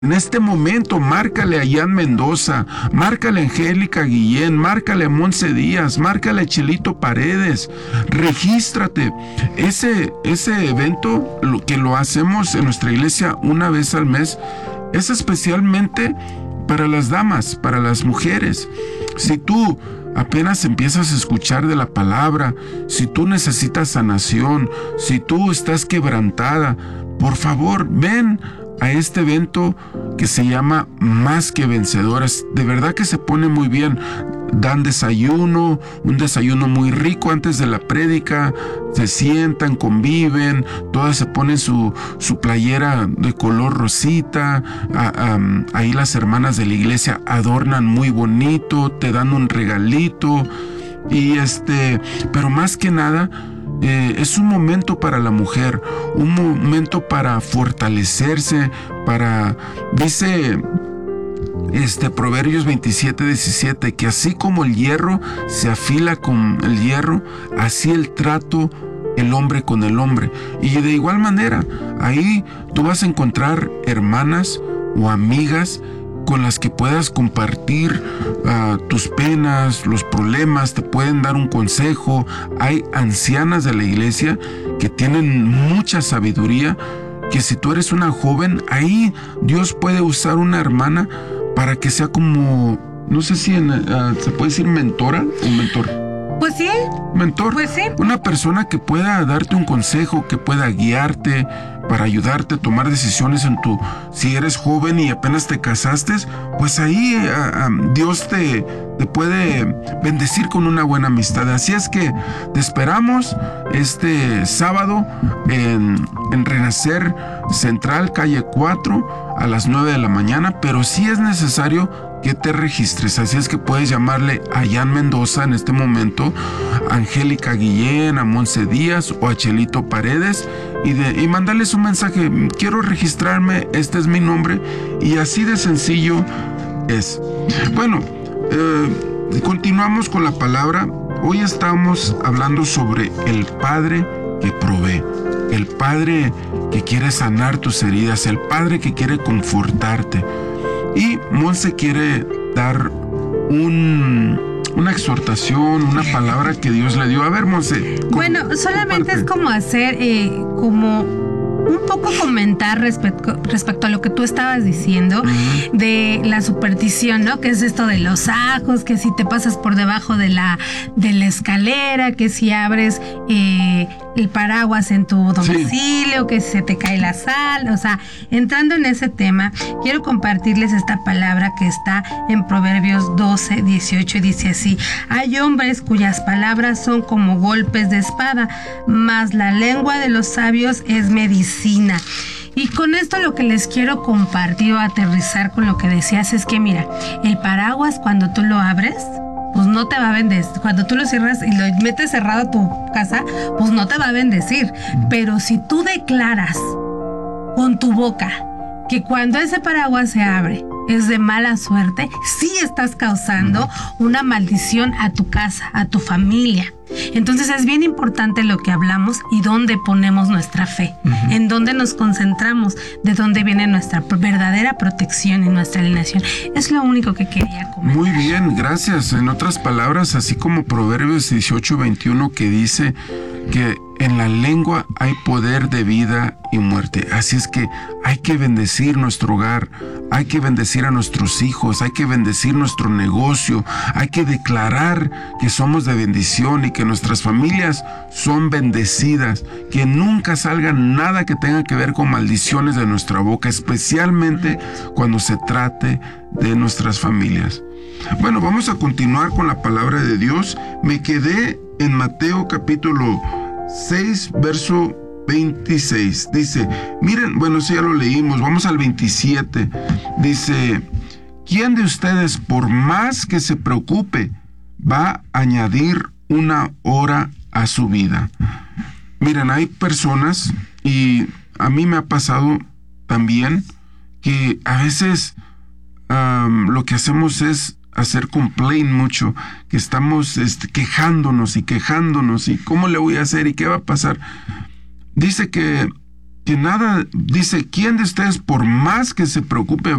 En este momento, márcale a Jan Mendoza, márcale a Angélica Guillén, márcale a Monse Díaz, márcale a Chelito Paredes, regístrate. Ese evento, que lo hacemos en nuestra iglesia una vez al mes, es especialmente para las damas, para las mujeres. Si tú apenas empiezas a escuchar de la palabra, si tú necesitas sanación, si tú estás quebrantada, por favor, ven a este evento que se llama Más que Vencedoras. De verdad que se pone muy bien. Dan desayuno, un desayuno muy rico antes de la prédica, se sientan, conviven, todas se ponen su playera de color rosita, ahí las hermanas de la iglesia adornan muy bonito, te dan un regalito, y pero más que nada, es un momento para la mujer, un momento para fortalecerse, dice Proverbios 27:17, que así como el hierro se afila con el hierro, así el trato el hombre con el hombre. Y de igual manera, ahí tú vas a encontrar hermanas o amigas con las que puedas compartir tus penas, los problemas, te pueden dar un consejo. Hay ancianas de la iglesia que tienen mucha sabiduría, que si tú eres una joven, ahí Dios puede usar una hermana para que sea como, no sé si se puede decir mentora o mentor. Pues sí. Mentor. Pues sí. Una persona que pueda darte un consejo, que pueda guiarte, para ayudarte a tomar decisiones si eres joven y apenas te casaste, pues ahí Dios te puede bendecir con una buena amistad. Así es que te esperamos este sábado en Renacer Central, calle 4, a las 9 de la mañana, pero sí es necesario que te registres. Así es que puedes llamarle a Jan Mendoza en este momento, a Angélica Guillén, a Monse Díaz o a Chelito Paredes, y mandarles un mensaje: quiero registrarme, este es mi nombre, y así de sencillo es. Bueno, continuamos con la palabra. Hoy estamos hablando sobre el Padre que provee, el Padre que quiere sanar tus heridas, el Padre que quiere confortarte. Y Monse quiere dar una exhortación, una palabra que Dios le dio. A ver, Monse. Bueno, solamente es como hacer, como un poco comentar respecto a lo que tú estabas diciendo de la superstición, ¿no? Que es esto de los ajos, que si te pasas por debajo de la escalera, que si abres el paraguas en tu domicilio, que si se te cae la sal. O sea, entrando en ese tema, quiero compartirles esta palabra que está en Proverbios 12:18, y dice así: hay hombres cuyas palabras son como golpes de espada, mas la lengua de los sabios es medicina. Y con esto lo que les quiero compartir o aterrizar con lo que decías es que, mira, el paraguas cuando tú lo abres, pues no te va a bendecir. Cuando tú lo cierras y lo metes cerrado a tu casa, pues no te va a bendecir. Pero si tú declaras con tu boca que cuando ese paraguas se abre es de mala suerte, sí estás causando una maldición a tu casa, a tu familia. Entonces es bien importante lo que hablamos y dónde ponemos nuestra fe, en dónde nos concentramos, de dónde viene nuestra verdadera protección y nuestra alineación. Es lo único que quería comentar. Muy bien, gracias. En otras palabras, así como Proverbios 18:21, que dice que en la lengua hay poder de vida y muerte. Así es que hay que bendecir nuestro hogar, hay que bendecir a nuestros hijos, hay que bendecir nuestro negocio, hay que declarar que somos de bendición y que nuestras familias son bendecidas, que nunca salga nada que tenga que ver con maldiciones de nuestra boca, especialmente cuando se trate de nuestras familias. Bueno, vamos a continuar con la palabra de Dios. Me quedé en Mateo capítulo 6, verso 26. Dice, miren, bueno, eso ya lo leímos, vamos al 27. Dice, ¿quién de ustedes, por más que se preocupe, va a añadir una hora a su vida? Miren, hay personas, y a mí me ha pasado también, que a veces lo que hacemos es hacer complaint mucho, que estamos quejándonos y cómo le voy a hacer y qué va a pasar. Dice que que nada, dice, ¿quién de ustedes por más que se preocupe